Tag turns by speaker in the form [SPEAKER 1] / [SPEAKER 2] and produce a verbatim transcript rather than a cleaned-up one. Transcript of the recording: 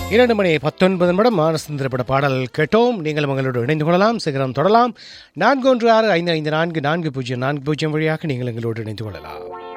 [SPEAKER 1] இரண்டு மணி பத்தொன்பது நிமிடம் மானசந்திரப்பட பாடல் கேட்டோம். நீங்கள் எங்களோடு இணைந்து கொள்ளலாம், சிகரம் தொடரலாம். நான்கு ஒன்று ஆறு ஐந்து ஐந்து நான்கு நான்கு பூஜ்ஜியம் நான்கு பூஜ்ஜியம் வழியாக நீங்கள் எங்களோடு இணைந்து கொள்ளலாம்.